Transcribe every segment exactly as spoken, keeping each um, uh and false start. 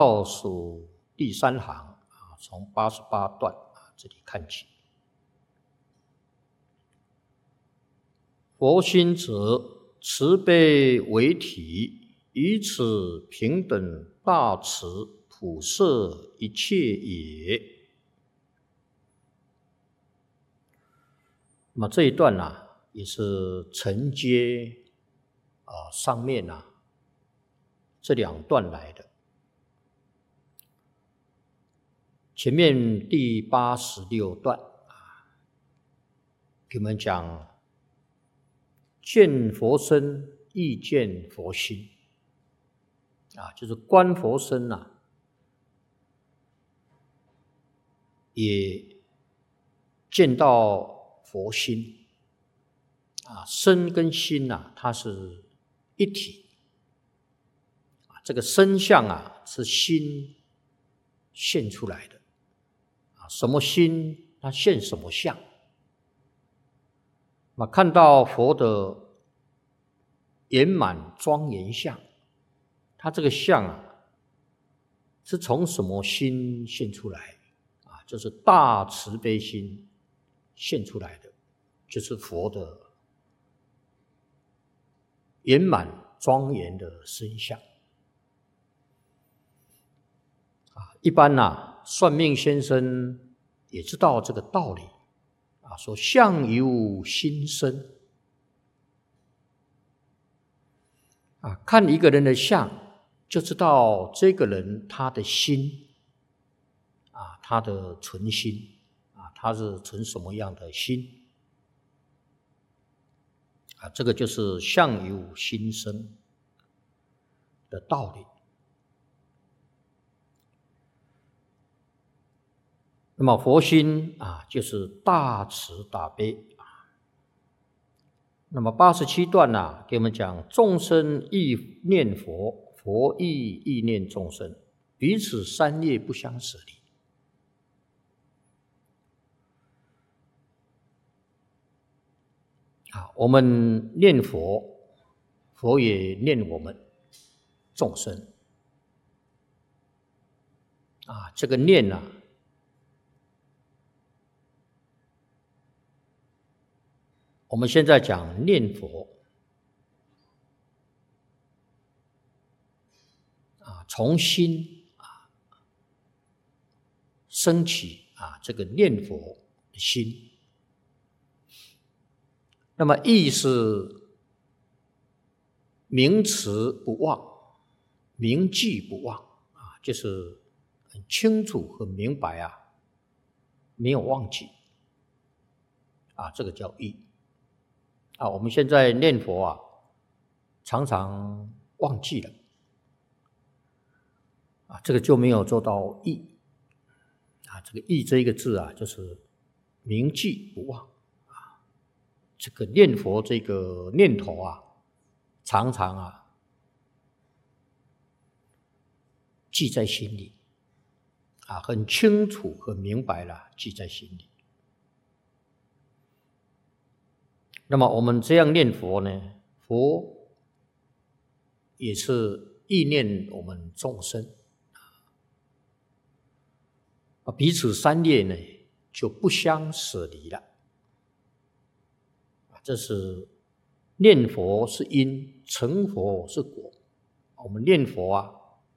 倒数第三行啊，从八十八段啊这里看起。佛心者，慈悲为体，以此平等大慈普摄一切也。那么这一段呢、啊，也是承接啊上面啊这两段来的。前面第八十六段啊，给我们讲见佛身亦见佛心啊，就是观佛身呐、啊，也见到佛心啊，身跟心呐、啊，它是一体啊，这个身相啊是心现出来的啊，什么心它现什么相。那看到佛的圆满庄严相，它这个相啊是从什么心现出来啊？就是大慈悲心现出来的，就是佛的圆满庄严的身相啊。一般啊，算命先生也知道这个道理啊，说相由心生啊，看一个人的相，就知道这个人他的心啊，他的存心啊，他是存什么样的心啊？这个就是相由心生的道理。那么佛心啊，就是大慈大悲啊。那么八十七段呢、啊，给我们讲众生亦念佛，佛亦亦念众生，彼此三业不相舍离。啊，我们念佛，佛也念我们众生。啊，这个念呢、啊，我们现在讲念佛啊，从心啊升起啊，这个念佛的心。那么意是名词不忘，铭记不忘啊，就是很清楚、很明白啊，没有忘记啊，这个叫意啊。我们现在念佛啊，常常忘记了啊，这个就没有做到意啊。这个意这一个字啊，就是铭记不忘啊。这个念佛这个念头啊，常常啊记在心里啊，很清楚、很明白了，记在心里。那么我们这样念佛呢，佛也是意念我们众生啊，彼此三业呢就不相舍离了。这是念佛是因，成佛是果。我们念佛啊，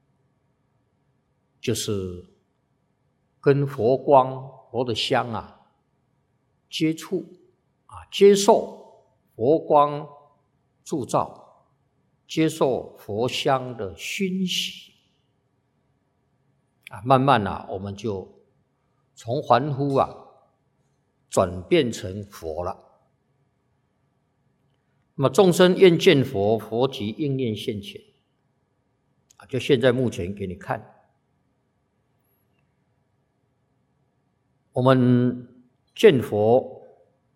就是跟佛光、佛的香啊接触啊，接受佛光铸造，接受佛香的熏习啊，慢慢啊，我们就从凡夫啊转变成佛了。那么众生愿见佛，佛即应念现前啊，就现在目前给你看，我们见佛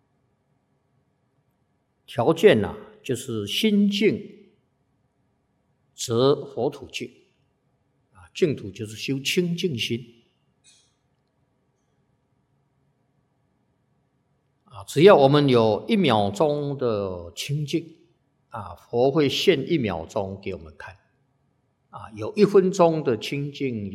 条件啊，就是心净则佛土净啊，净土就是修清净心啊，只要我们有一秒钟的清净啊，佛会现一秒钟给我们看啊，有一分钟的清净。